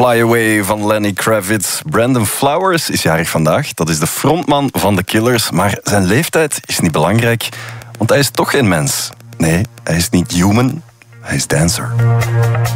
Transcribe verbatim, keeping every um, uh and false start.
Fly Away van Lenny Kravitz. Brandon Flowers is jarig vandaag. Dat is de frontman van The Killers. Maar zijn leeftijd is niet belangrijk, want hij is toch geen mens. Nee, hij is niet human, hij is dancer.